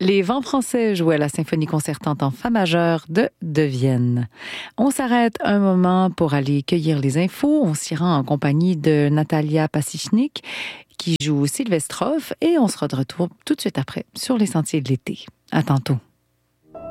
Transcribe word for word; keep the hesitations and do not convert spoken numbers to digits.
Les Vents français jouaient la symphonie concertante en fa majeur de De Vienne. On s'arrête un moment pour aller cueillir les infos. On s'y rend en compagnie de Natalia Pasichnik qui joue Sylvestrov et on sera de retour tout de suite après sur les sentiers de l'été. À tantôt.